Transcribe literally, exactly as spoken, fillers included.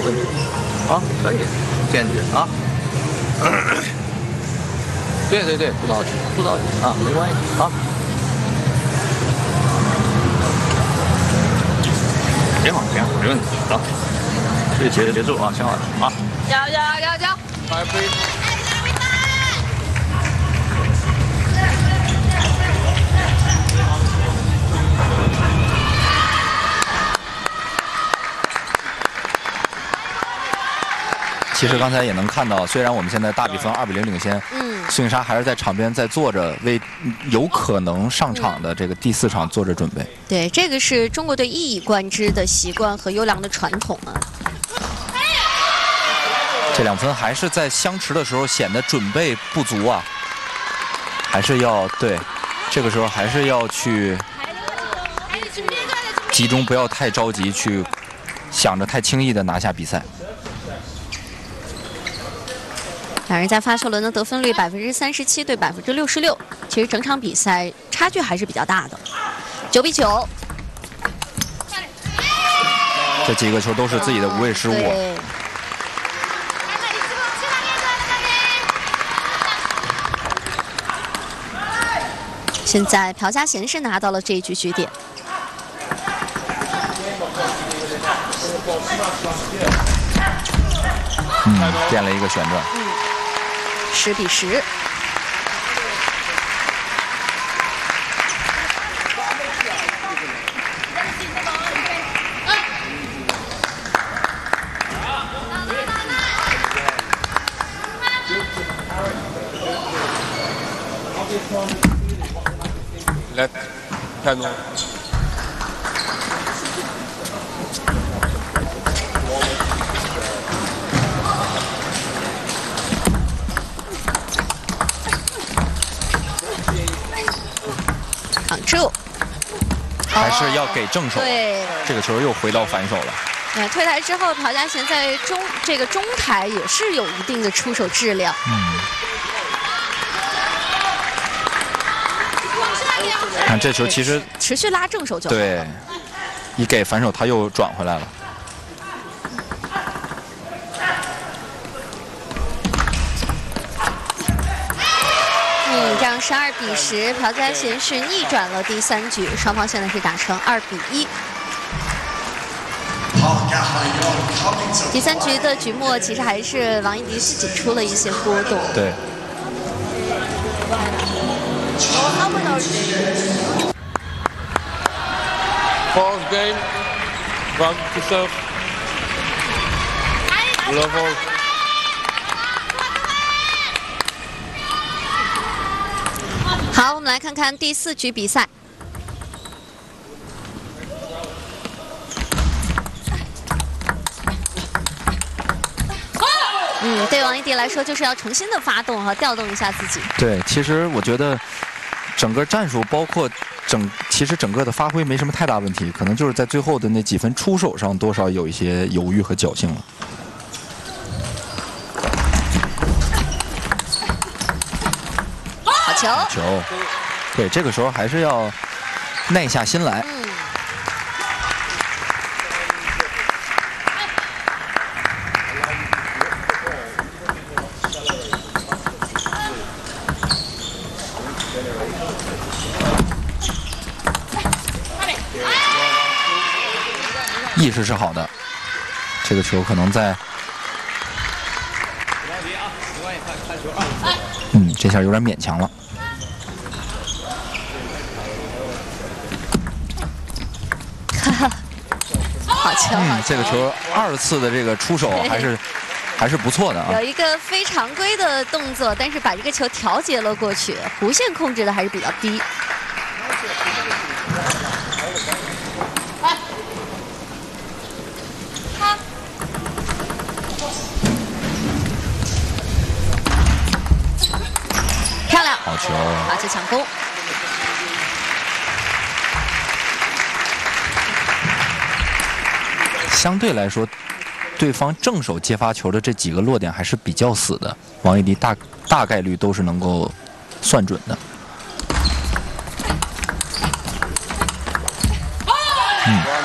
问题。啊，可以，坚持啊。对对对，不着急，不着急啊，没关系啊。挺好，挺好，没问题啊。这节节奏啊，挺好的啊。 加油加油加油加油！ 来飞。 其实刚才也能看到，虽然我们现在大比分二比零领先，嗯，孙颖莎还是在场边在做着，为有可能上场的这个第四场做着准备。 对，这个是中国队一以贯之的习惯和优良的传统啊。 这两分还是在相持的时候显得准备不足啊，还是要对，这个时候还是要去集中，不要太着急，去想着太轻易的拿下比赛。 两人在发球轮的得分率百分之三十七对百分之六十六，其实整场比赛差距还是比较大的，九比九。 这几个球都是自己的无谓失误。 对。现在朴嘉贤是拿到了这一局局点。 嗯，变了一个旋转。 嗯。 十比十， 来，看住。 挡住， 还是要给正手。 对， 这个球又回到反手了。 对，退台之后，朴嘉贤在中这个中台也是有一定的出手质量。 嗯。看这球其实持续拉正手就好。 对，一给反手他又转回来了。 嗯，这样是二比十，朴嘉贤是逆转了第三局，双方现在是打成二比一。第三局的局末，其实还是王艺迪自己出了一些波动。 对。 False game, one to serve. Level. 好，我们来看看第四局比赛。嗯，对王艺迪来说，就是要重新的发动和调动一下自己。 对，其实我觉得整个战术包括整，其实整个的发挥没什么太大问题，可能就是在最后的那几分出手上多少有一些犹豫和侥幸了。 球， 球，对，这个时候还是要耐下心来。 嗯。 意识是好的，这个球可能在。 嗯，这下有点勉强了。 哈哈，好球！ 嗯，这个球二次的这个出手还是还是不错的啊。 有一个非常规的动作，但是把这个球调节了过去，弧线控制的还是比较低。漂亮， 好球！ 发球抢攻。 相对来说，对方正手接发球的这几个落点还是比较死的，王艺迪大大概率都是能够算准的。嗯。